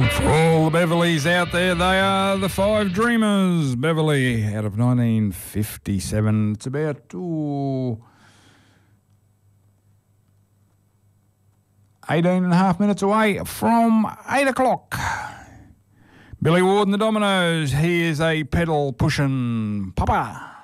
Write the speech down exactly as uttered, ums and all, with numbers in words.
For all the Beverleys out there, they are the Five Dreamers. Beverly out of nineteen fifty-seven. It's about ooh, eighteen and a half minutes away from eight o'clock. Billy Ward and the Dominoes. He is a pedal pushing papa.